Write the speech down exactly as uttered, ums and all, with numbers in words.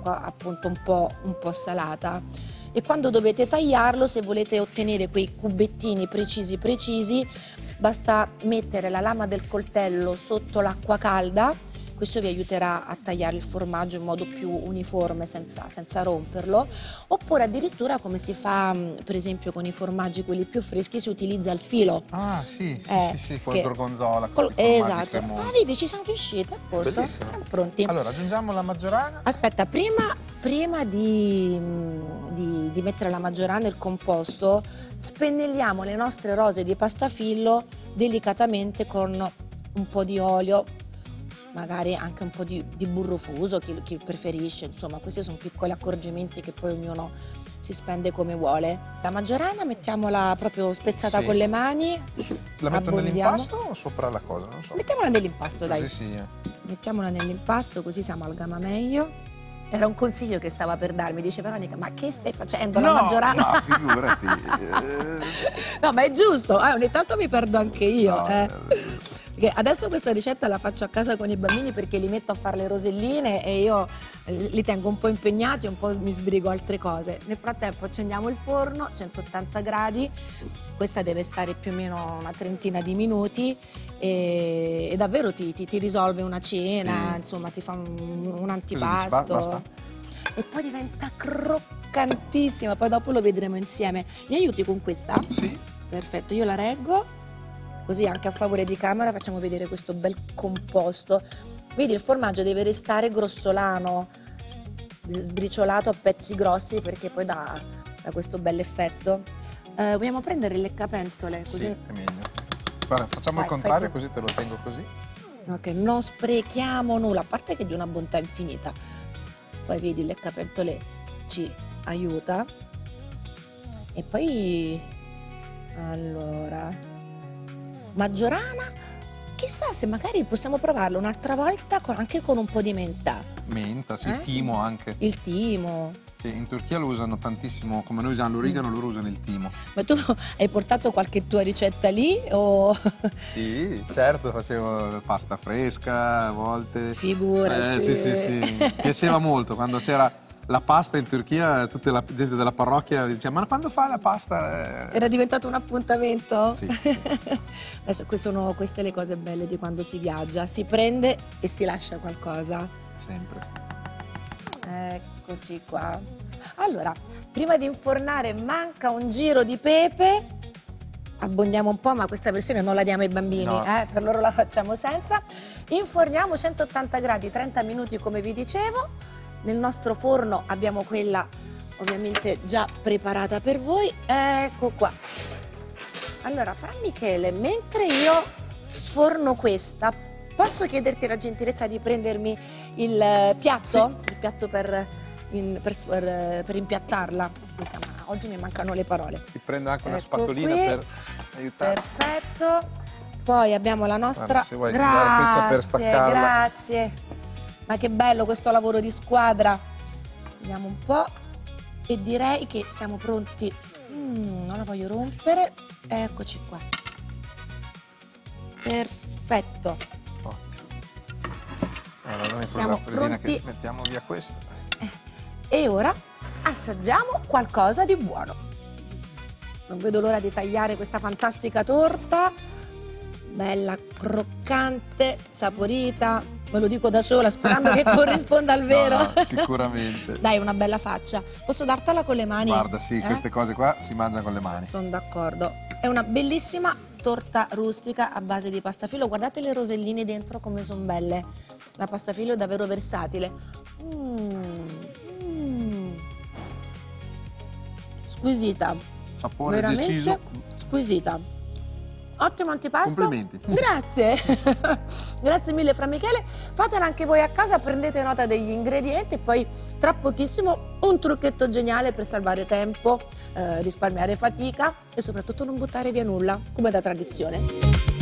d'acqua appunto un po', un po' salata. E quando dovete tagliarlo, se volete ottenere quei cubettini precisi precisi, basta mettere la lama del coltello sotto l'acqua calda. Questo vi aiuterà a tagliare il formaggio in modo più uniforme senza, senza romperlo, oppure addirittura come si fa per esempio con i formaggi quelli più freschi, si utilizza il filo. Ah sì, sì, eh, sì, sì, col che, gorgonzola, col, esatto. Ah, vedi, ci siamo riusciti, a posto, bellissimo. siamo pronti. Allora aggiungiamo la maggiorana. Aspetta, prima, prima di, di, di mettere la maggiorana e il composto, spennelliamo le nostre rose di pastafillo delicatamente con un po' di olio, magari anche un po' di, di burro fuso, chi, chi preferisce, insomma questi sono piccoli accorgimenti che poi ognuno si spende come vuole. La maggiorana mettiamola proprio spezzata, sì, con le mani. La metto nell'impasto o sopra la cosa? Non so. Mettiamola nell'impasto, dai. Così sì. Mettiamola nell'impasto così si amalgama meglio. Era un consiglio che stava per darmi, dice Veronica, ma che stai facendo, no, la maggiorana? No, figurati. No, ma è giusto, eh, ogni tanto mi perdo anche io. No, eh. Perché adesso questa ricetta la faccio a casa con i bambini perché li metto a fare le roselline e io li tengo un po' impegnati e un po' mi sbrigo altre cose. Nel frattempo accendiamo il forno, centottanta gradi, questa deve stare più o meno una trentina di minuti e, e davvero ti, ti, ti risolve una cena, sì, insomma ti fa un, un antipasto. Dici, basta. E poi diventa croccantissima, poi dopo lo vedremo insieme. Mi aiuti con questa? Sì. Perfetto, io la reggo. Così anche a favore di camera facciamo vedere questo bel composto. Vedi, il formaggio deve restare grossolano, sbriciolato a pezzi grossi perché poi dà, dà questo bel effetto. Eh, vogliamo prendere il leccapentole? Così... Sì, è meglio. Guarda, facciamo Vai, il contrario così te lo tengo così. Ok, non sprechiamo nulla, a parte che è di una bontà infinita. Poi vedi, il leccapentole ci aiuta. E poi... Allora... Maggiorana, chissà se magari possiamo provarlo un'altra volta con, anche con un po' di menta. Menta, sì, eh? timo anche. Il timo. Che in Turchia lo usano tantissimo, come noi usiamo l'origano, mm. loro usano il timo. Ma tu hai portato qualche tua ricetta lì o... Sì, certo, facevo pasta fresca a volte. Figurati. Eh, sì, sì, sì. Piaceva molto quando c'era la pasta in Turchia, tutta la gente della parrocchia diceva ma quando fa la pasta? Era diventato un appuntamento? Sì, sì. Adesso sono queste le cose belle di quando si viaggia, si prende e si lascia qualcosa. Sempre. Eccoci qua. Allora, prima di infornare manca un giro di pepe, abbondiamo un po', ma questa versione non la diamo ai bambini, no. eh? Per loro la facciamo senza. Inforniamo centottanta gradi, trenta minuti come vi dicevo. Nel nostro forno abbiamo quella ovviamente già preparata per voi. Ecco qua. Allora, Fra Michele, mentre io sforno questa, posso chiederti la gentilezza di prendermi il piatto? Sì. Il piatto per, in, per, per, per impiattarla? Questa, ma oggi mi mancano le parole. Ti prendo anche una ecco spatolina qui. Per aiutarti. Perfetto. Poi abbiamo la nostra... Guarda, se vuoi grazie, questa per staccarla. Grazie. Ma che bello questo lavoro di squadra. Vediamo un po'. E direi che siamo pronti. Mm, non la voglio rompere. Eccoci qua. Perfetto. Ottimo. Allora noi siamo con la presina pronti. Che mettiamo via questo. E ora assaggiamo qualcosa di buono. Non vedo l'ora di tagliare questa fantastica torta. Bella, croccante, saporita. Me lo dico da sola sperando che corrisponda al vero. No, no, sicuramente. Dai, una bella faccia. Posso dartela con le mani? Guarda, sì, eh? queste cose qua si mangiano con le mani. Sono d'accordo. È una bellissima torta rustica a base di pastafilo. Guardate le roselline dentro come sono belle. La pastafilo è davvero versatile. Mm, mm. Squisita. Sapore veramente deciso. Squisita. Ottimo antipasto. Complimenti. Grazie. Grazie mille Fra Michele. Fatela anche voi a casa, prendete nota degli ingredienti e poi tra pochissimo un trucchetto geniale per salvare tempo, eh, risparmiare fatica e soprattutto non buttare via nulla, come da tradizione.